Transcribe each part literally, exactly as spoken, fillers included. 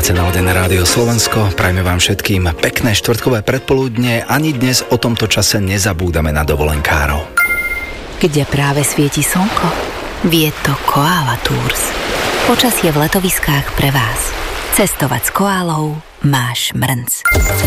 Máte naladené Rádio Slovensko, prajme vám všetkým pekné štvrtkové predpoludne, ani dnes o tomto čase nezabúdame na dovolenkárov. Kde práve svieti slnko, vie to Koala Tours. Počasie v letoviskách pre vás. Cestovať s koálou máš mrnc.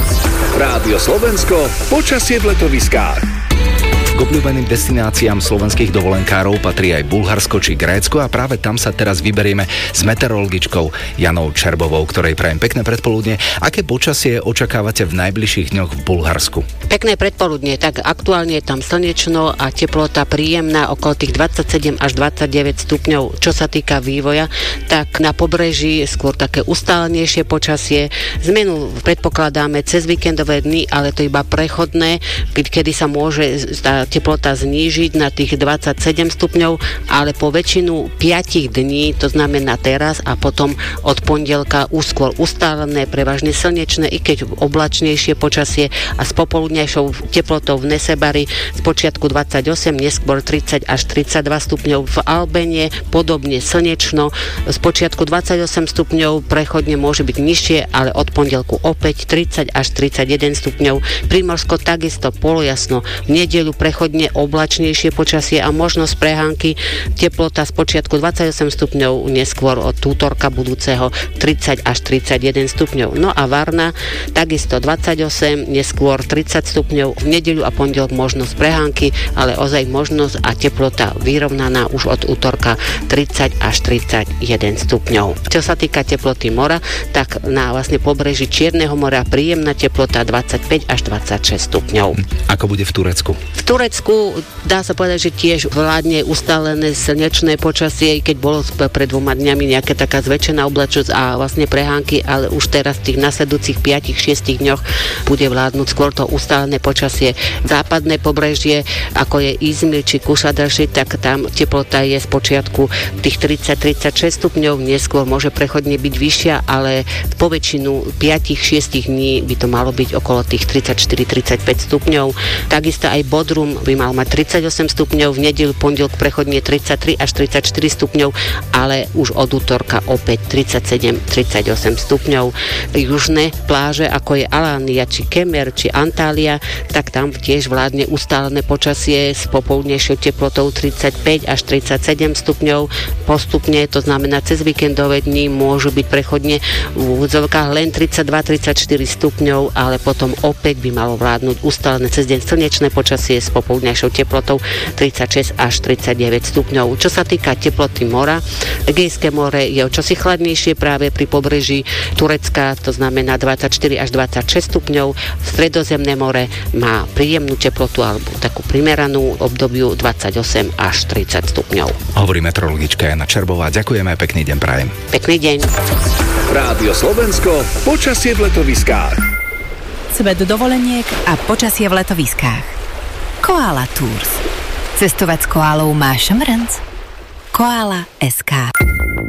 Rádio Slovensko, počasie v letoviskách. K obľúbeným destináciám slovenských dovolenkárov patrí aj Bulharsko či Grécko a práve tam sa teraz vyberieme s meteorologičkou Janou Čerbovou, ktorej prajem pekné predpoludne. Aké počasie očakávate v najbližších dňoch v Bulharsku? Pekné predpoludne, tak aktuálne je tam slnečno a teplota príjemná okolo tých dvadsaťsedem až dvadsaťdeväť stupňov. Čo sa týka vývoja, tak na pobreží skôr také ustálenejšie počasie. Zmenu predpokladáme cez víkendové dni, ale to iba prechodné, kedy sa môže tá teplota znížiť na tých dvadsaťsedem stupňov, ale po väčšinu piatich dní, to znamená teraz a potom od pondelka už skôr ustálené, prevažne slnečné, i keď oblačnejšie počasie a s popoludnejšou teplotou v Nesebari z počiatku dvadsaťosem, neskôr tridsať až tridsaťdva stupňov, v Albene podobne slnečno, z počiatku dvadsaťosem stupňov, prechodne môže byť nižšie, ale od pondelku opäť tridsať až tridsaťjeden stupňov, Primorsko takisto polojasno, v nedeľu prechodne oblačnejšie počasie a možnosť prehánky, teplota z počiatku dvadsaťosem stupňov, neskôr od útorka budúceho tridsať až tridsaťjeden stupňov. No a Varna takisto dvadsaťosem, neskôr tridsať stupňov, v nedeľu a pondelok možnosť prehánky, ale ozaj možnosť a teplota vyrovnaná už od útorka tridsať až tridsaťjeden stupňov. Čo sa týka teploty mora, tak na vlastne pobreží Čierneho mora príjemná teplota dvadsaťpäť až dvadsaťšesť stupňov. Ako bude v Turecku? V Turecku dá sa povedať, že tiež vládne ustálené slnečné počasie, keď bolo pred dvoma dňami nejaká taká zväčšená oblačnosť a vlastne prehánky, ale už teraz v tých nasledujúcich piatich šiestich dňoch bude vládnuť skôr to ustálené počasie. Západné pobrežie, ako je Izmir či Kušadrši, tak tam teplota je z počiatku tých tridsať až tridsaťšesť stupňov, neskôr môže prechodne byť vyššia, ale po väčšinu piatich šiestich dní by to malo byť okolo tých tridsaťštyri až tridsaťpäť stupňov. Takisto aj Bodrum by mal mať tridsaťosem stupňov, v nedeľu, pondelok prechodne tridsaťtri až tridsaťštyri stupňov, ale už od útorka opäť tridsaťsedem až tridsaťosem stupňov. Južné pláže, ako je Alania, či Kemer, či Antália, tak tam tiež vládne ustálené počasie s popoludnejšou teplotou tridsaťpäť až tridsaťsedem stupňov. Postupne, to znamená cez víkendové dni, môžu byť prechodne v úvodzovkách len tridsaťdva až tridsaťštyri stupňov, ale potom opäť by malo vládnuť ustálené cez deň slnečné počasie s popoludňajšou teplotou tridsaťšesť až tridsaťdeväť stupňov. Čo sa týka teploty mora, Egejské more je o čosi chladnejšie práve pri pobreží Turecka, to znamená dvadsaťštyri až dvadsaťšesť stupňov. Stredozemné more má príjemnú teplotu alebo takú primeranú obdobiu dvadsaťosem až tridsať stupňov. Hovorí meteorologička Jana Čerbová. Ďakujeme, pekný deň prajem. Pekný deň. Rádio Slovensko, počasie v letoviskách. Svet dovoleniek a počasie v letoviskách. Koala Tours. Cestovať s koálou máš mrnc. Koala bodka es ká